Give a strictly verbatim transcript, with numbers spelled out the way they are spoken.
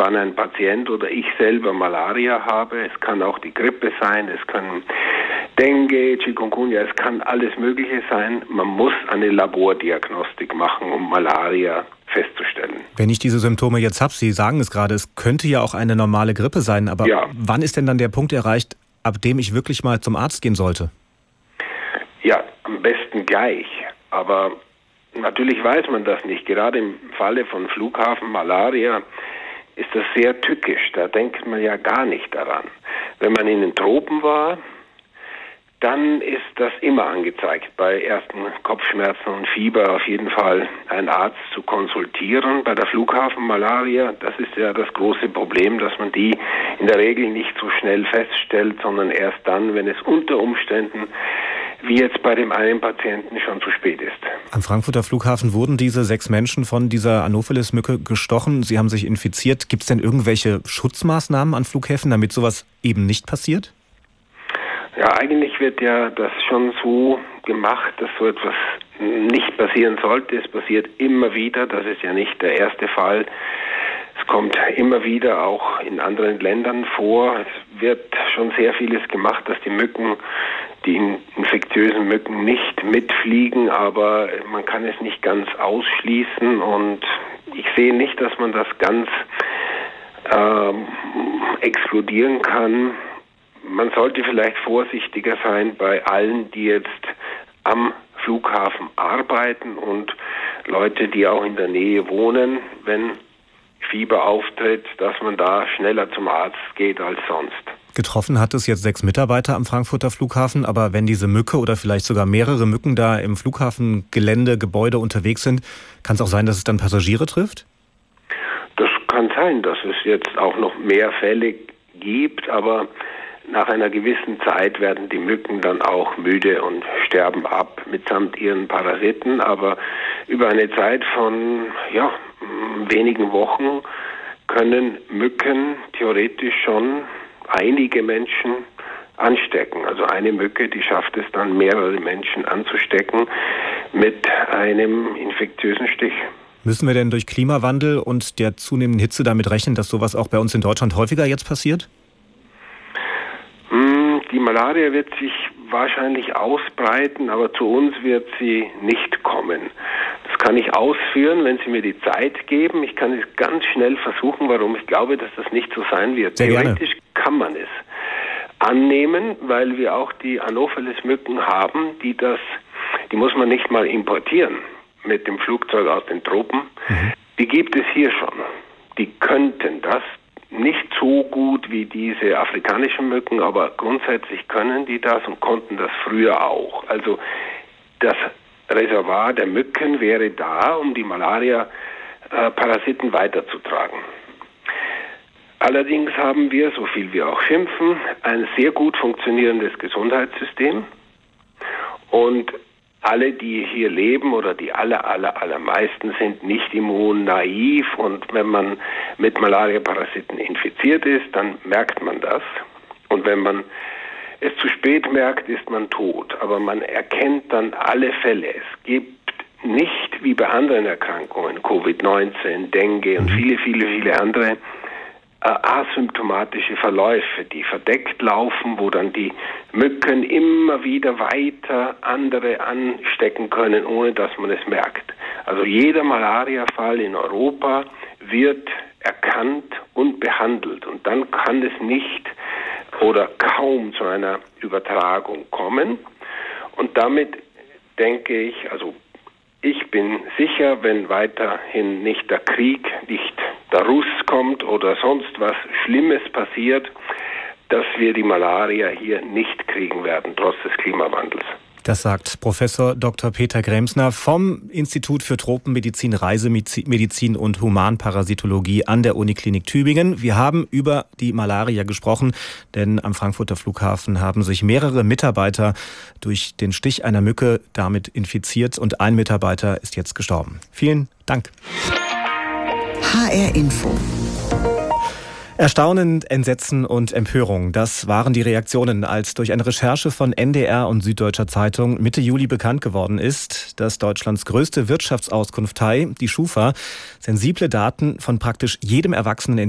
wann ein Patient oder ich selber Malaria habe. Es kann auch die Grippe sein, es kann Dengue, Chikungunya, es kann alles Mögliche sein. Man muss eine Labordiagnostik machen, um Malaria festzustellen. Wenn ich diese Symptome jetzt habe, Sie sagen es gerade, es könnte ja auch eine normale Grippe sein, aber ja. Wann ist denn dann der Punkt erreicht, ab dem ich wirklich mal zum Arzt gehen sollte? Ja, am besten gleich, aber natürlich weiß man das nicht. Gerade im Falle von Flughafen Malaria ist das sehr tückisch, da denkt man ja gar nicht daran. Wenn man in den Tropen war, dann ist das immer angezeigt, bei ersten Kopfschmerzen und Fieber auf jeden Fall einen Arzt zu konsultieren. Bei der Flughafenmalaria, das ist ja das große Problem, dass man die in der Regel nicht so schnell feststellt, sondern erst dann, wenn es unter Umständen, wie jetzt bei dem einen Patienten, schon zu spät ist. Am Frankfurter Flughafen wurden diese sechs Menschen von dieser Anopheles-Mücke gestochen. Sie haben sich infiziert. Gibt es denn irgendwelche Schutzmaßnahmen an Flughäfen, damit sowas eben nicht passiert? Ja, eigentlich wird ja das schon so gemacht, dass so etwas nicht passieren sollte. Es passiert immer wieder, das ist ja nicht der erste Fall. Es kommt immer wieder auch in anderen Ländern vor. Es wird schon sehr vieles gemacht, dass die Mücken, die infektiösen Mücken nicht mitfliegen, aber man kann es nicht ganz ausschließen und ich sehe nicht, dass man das ganz ähm, exkludieren kann. Man sollte vielleicht vorsichtiger sein bei allen, die jetzt am Flughafen arbeiten und Leute, die auch in der Nähe wohnen, wenn Fieber auftritt, dass man da schneller zum Arzt geht als sonst. Getroffen hat es jetzt sechs Mitarbeiter am Frankfurter Flughafen, aber wenn diese Mücke oder vielleicht sogar mehrere Mücken da im Flughafengelände, Gebäude unterwegs sind, kann es auch sein, dass es dann Passagiere trifft? Das kann sein, dass es jetzt auch noch mehr Fälle gibt, aber nach einer gewissen Zeit werden die Mücken dann auch müde und sterben ab mitsamt ihren Parasiten. Aber über eine Zeit von ja, wenigen Wochen können Mücken theoretisch schon einige Menschen anstecken. Also eine Mücke, die schafft es dann, mehrere Menschen anzustecken mit einem infektiösen Stich. Müssen wir denn durch Klimawandel und der zunehmenden Hitze damit rechnen, dass sowas auch bei uns in Deutschland häufiger jetzt passiert? Die Malaria wird sich wahrscheinlich ausbreiten, aber zu uns wird sie nicht kommen. Das kann ich ausführen, wenn Sie mir die Zeit geben. Ich kann es ganz schnell versuchen, warum ich glaube, dass das nicht so sein wird. Sehr Theoretisch gerne. Kann man es annehmen, weil wir auch die Anopheles-Mücken haben, die das, die muss man nicht mal importieren mit dem Flugzeug aus den Tropen. Mhm. Die gibt es hier schon. Die könnten das. Nicht so gut wie diese afrikanischen Mücken, aber grundsätzlich können die das und konnten das früher auch. Also das Reservoir der Mücken wäre da, um die Malaria-Parasiten weiterzutragen. Allerdings haben wir, so viel wir auch schimpfen, ein sehr gut funktionierendes Gesundheitssystem und alle, die hier leben oder die aller, aller, allermeisten sind nicht immunnaiv und wenn man mit Malaria-Parasiten infiziert ist, dann merkt man das. Und wenn man es zu spät merkt, ist man tot. Aber man erkennt dann alle Fälle. Es gibt nicht wie bei anderen Erkrankungen, Covid neunzehn, Dengue und viele, viele, viele andere, asymptomatische Verläufe, die verdeckt laufen, wo dann die Mücken immer wieder weiter andere anstecken können, ohne dass man es merkt. Also jeder Malariafall in Europa wird erkannt und behandelt und dann kann es nicht oder kaum zu einer Übertragung kommen und damit denke ich, also ich bin sicher, wenn weiterhin nicht der Krieg, nicht der Russ kommt oder sonst was Schlimmes passiert, dass wir die Malaria hier nicht kriegen werden, trotz des Klimawandels. Das sagt Professor Doktor Peter Gremsner vom Institut für Tropenmedizin, Reisemedizin und Humanparasitologie an der Uniklinik Tübingen. Wir haben über die Malaria gesprochen, denn am Frankfurter Flughafen haben sich mehrere Mitarbeiter durch den Stich einer Mücke damit infiziert und ein Mitarbeiter ist jetzt gestorben. Vielen Dank. H R Info. Erstaunen, Entsetzen und Empörung, das waren die Reaktionen, als durch eine Recherche von N D R und Süddeutscher Zeitung Mitte Juli bekannt geworden ist, dass Deutschlands größte Wirtschaftsauskunftei, die Schufa, sensible Daten von praktisch jedem Erwachsenen in